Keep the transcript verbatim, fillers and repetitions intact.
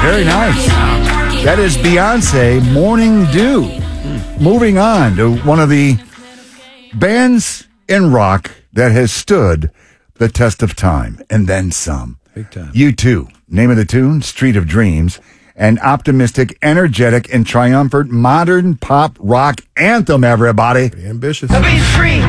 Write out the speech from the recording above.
Very nice. That is Beyonce, Morning Dew. Moving on to one of the bands in rock that has stood the test of time, and then some. Big time. U two. Name of the tune, Street of Dreams. An optimistic, energetic, and triumphant modern pop rock anthem, everybody. Pretty ambitious. Be free.